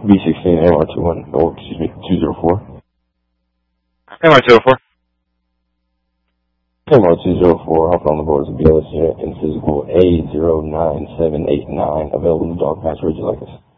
B16 MR21, oh, excuse me, 204. MR204. MR204, hopping on the board as a BLS unit in physical A09789, available in the dog patch. Where'd you like us?